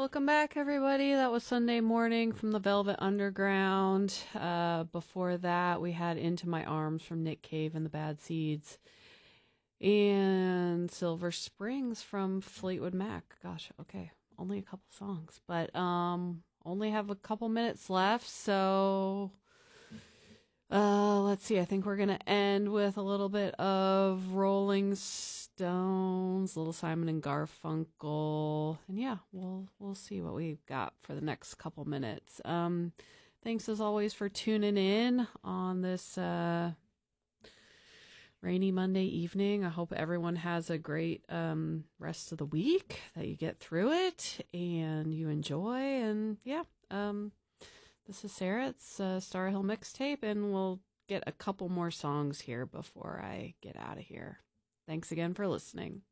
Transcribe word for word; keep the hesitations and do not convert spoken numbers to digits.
Welcome back, everybody. That was Sunday Morning from the Velvet Underground. Uh, before that, we had Into My Arms from Nick Cave and the Bad Seeds. And Silver Springs from Fleetwood Mac. Gosh, okay. Only a couple songs. But um, only have a couple minutes left, so... Uh, let's see. I think we're going to end with a little bit of Rolling Stones, Little Simon and Garfunkel. And yeah, we'll we'll see what we've got for the next couple minutes. Um, thanks as always for tuning in on this uh, rainy Monday evening. I hope everyone has a great um, rest of the week, that you get through it and you enjoy. And yeah, um, this is Sarah. It's uh, Star Hill Mixtape, and we'll get a couple more songs here before I get out of here. Thanks again for listening.